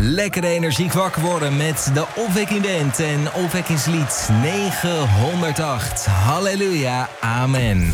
Lekker energiek wakker worden met de Opwekking Band en opwekkingslied 908. Halleluja, amen.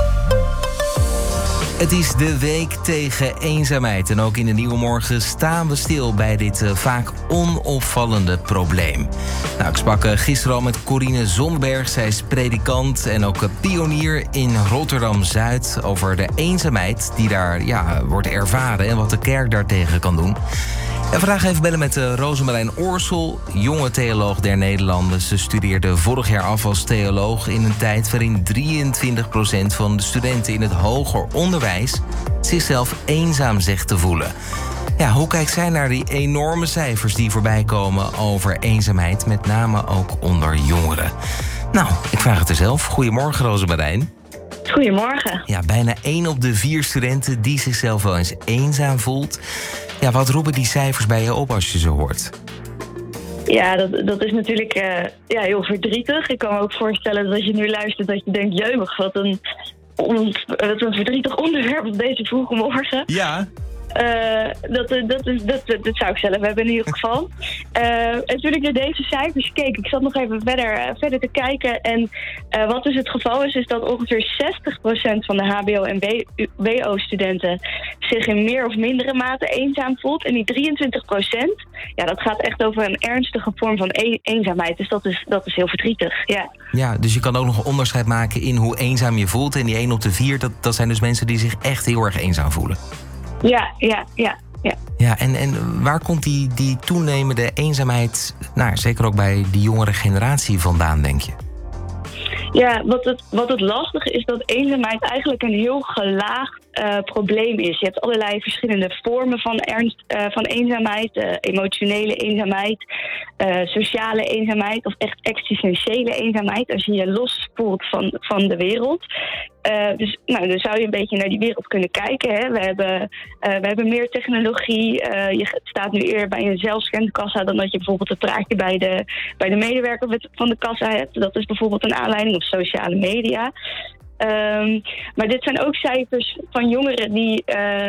Het is de week tegen eenzaamheid en ook in de Nieuwe Morgen staan we stil bij dit vaak onopvallende probleem. Nou, ik sprak gisteren al met Corine Zonberg, zij is predikant en ook pionier in Rotterdam-Zuid over de eenzaamheid die daar wordt ervaren en wat de kerk daartegen kan doen. En vandaag even bellen met Rosemarijn Oorsel, jonge theoloog der Nederlanden. Ze studeerde vorig jaar af als theoloog in een tijd waarin 23% van de studenten in het hoger onderwijs zichzelf eenzaam zegt te voelen. Ja, hoe kijkt zij naar die enorme cijfers die voorbij komen over eenzaamheid, met name ook onder jongeren? Nou, ik vraag het er zelf. Goedemorgen, Rosemarijn. Goedemorgen. Ja, bijna 1 op de 4 studenten die zichzelf wel eens eenzaam voelt. Ja, wat roepen die cijfers bij je op als je ze hoort? Ja, dat is natuurlijk heel verdrietig. Ik kan me ook voorstellen dat als je nu luistert dat je denkt, jeugd, wat een verdrietig onderwerp op deze vroege morgen. Ja. Dat zou ik zelf hebben in ieder geval. En toen ik naar deze cijfers keek, ik zat nog even verder te kijken. En wat dus het geval is dat ongeveer 60% van de HBO- en WO-studenten zich in meer of mindere mate eenzaam voelt. En die 23%, dat gaat echt over een ernstige vorm van eenzaamheid. Dus dat is heel verdrietig, ja. Ja, dus je kan ook nog een onderscheid maken in hoe eenzaam je voelt. En die 1 op de 4, dat zijn dus mensen die zich echt heel erg eenzaam voelen. Ja. Ja, en waar komt die toenemende eenzaamheid, zeker ook bij die jongere generatie vandaan, denk je? Ja, wat het lastige is dat eenzaamheid eigenlijk een heel gelaagd probleem is. Je hebt allerlei verschillende vormen van eenzaamheid. Emotionele eenzaamheid, sociale eenzaamheid of echt existentiële eenzaamheid. Als je je los voelt van de wereld. Dus dan zou je een beetje naar die wereld kunnen kijken. Hè. We hebben meer technologie. Je staat nu eerder bij een zelfscannende kassa dan dat je bijvoorbeeld een praatje bij de medewerker van de kassa hebt. Dat is bijvoorbeeld een aanleiding, of sociale media. Maar dit zijn ook cijfers van jongeren die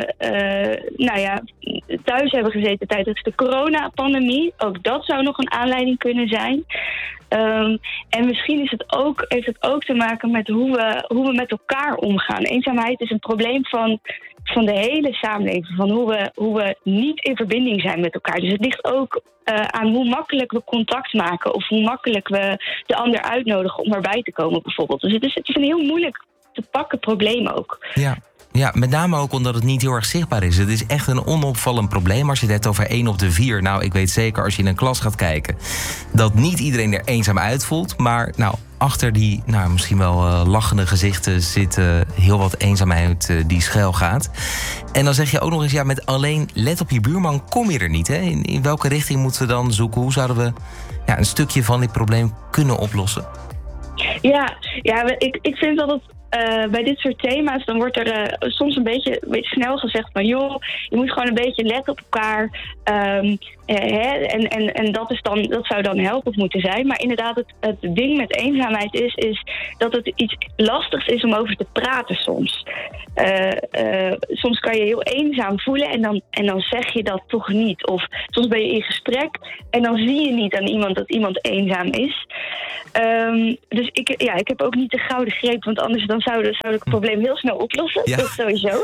thuis hebben gezeten tijdens de coronapandemie. Ook dat zou nog een aanleiding kunnen zijn. En misschien heeft het ook te maken met hoe we met elkaar omgaan. Eenzaamheid is een probleem van de hele samenleving. Van hoe we niet in verbinding zijn met elkaar. Dus het ligt ook aan hoe makkelijk we contact maken. Of hoe makkelijk we de ander uitnodigen om erbij te komen bijvoorbeeld. Dus het is een heel moeilijk te pakken probleem ook. Ja, met name ook omdat het niet heel erg zichtbaar is. Het is echt een onopvallend probleem. Als je het hebt over 1 op de 4. Nou, ik weet zeker als je in een klas gaat kijken dat niet iedereen er eenzaam uitvoelt. Maar achter die misschien wel lachende gezichten zit heel wat eenzaamheid die schuil gaat. En dan zeg je ook nog eens, met alleen let op je buurman kom je er niet. Hè? In welke richting moeten we dan zoeken? Hoe zouden we een stukje van dit probleem kunnen oplossen? Ja, ik vind dat het bij dit soort thema's, dan wordt er soms een beetje snel gezegd van joh, je moet gewoon een beetje letten op elkaar. En dat zou dan helpend moeten zijn. Maar inderdaad, het ding met eenzaamheid is dat het iets lastigs is om over te praten soms. Soms kan je heel eenzaam voelen en dan zeg je dat toch niet. Of soms ben je in gesprek en dan zie je niet aan iemand dat iemand eenzaam is. Dus ik heb ook niet de gouden greep, want anders dan zou ik het probleem heel snel oplossen. Ja. Dat sowieso.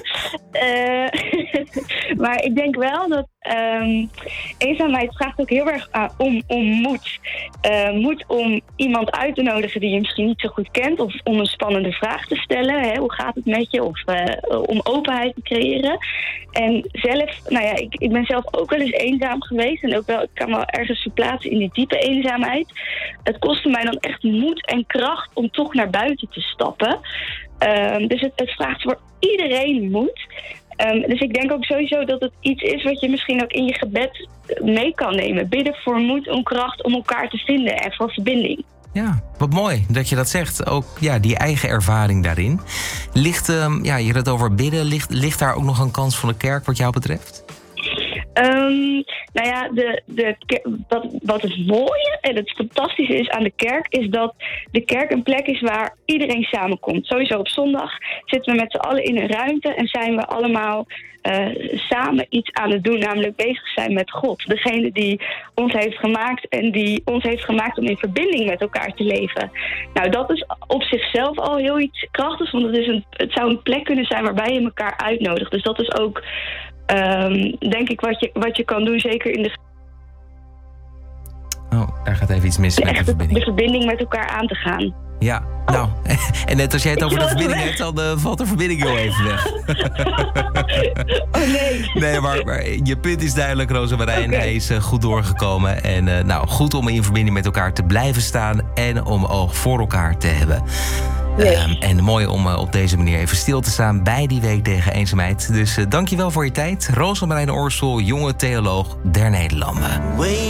Maar ik denk wel dat eenzaamheid vraagt ook heel erg om moed. Moed om iemand uit te nodigen die je misschien niet zo goed kent. Of om een spannende vraag te stellen. Hè, hoe gaat het met je? Of om openheid te creëren. En zelf, ik ben zelf ook wel eens eenzaam geweest. En ook wel, ik kan wel ergens verplaatsen in die diepe eenzaamheid. Het kostte mij dan echt moed en kracht om toch naar buiten te stappen. Dus het vraagt voor iedereen moed. Dus ik denk ook sowieso dat het iets is wat je misschien ook in je gebed mee kan nemen. Bidden voor moed en kracht om elkaar te vinden en voor verbinding. Ja, wat mooi dat je dat zegt. Ook die eigen ervaring daarin. Je had het over bidden. Ligt daar ook nog een kans van de kerk wat jou betreft? Nou ja, wat het mooie en het fantastische is aan de kerk, is dat de kerk een plek is waar iedereen samenkomt. Sowieso op zondag zitten we met z'n allen in een ruimte en zijn we allemaal samen iets aan het doen, namelijk bezig zijn met God. Degene die ons heeft gemaakt en die ons heeft gemaakt om in verbinding met elkaar te leven. Nou, dat is op zichzelf al heel iets krachtigs, want het zou een plek kunnen zijn waarbij je elkaar uitnodigt. Dus dat is ook, denk ik, wat je kan doen, zeker in de... Oh, daar gaat even iets mis met de verbinding. De verbinding met elkaar aan te gaan. Ja, nou, en net als jij het over de verbinding hebt, dan valt de verbinding heel even weg. Oh nee. Nee, maar je punt is duidelijk, Rosamarijn. Okay. Hij is goed doorgekomen. En nou, goed om in verbinding met elkaar te blijven staan en om oog voor elkaar te hebben. Yes. En mooi om op deze manier even stil te staan bij die week tegen eenzaamheid. Dus dankjewel voor je tijd. Rosamarijn Oorschel, jonge theoloog der Nederlanden.